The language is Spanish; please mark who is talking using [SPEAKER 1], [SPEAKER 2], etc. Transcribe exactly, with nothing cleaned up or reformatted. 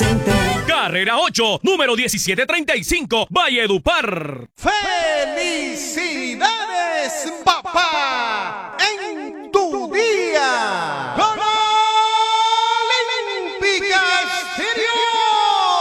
[SPEAKER 1] Center.
[SPEAKER 2] Carrera ocho, número diecisiete treinta y cinco, Valledupar.
[SPEAKER 3] ¡Felicidades, papá!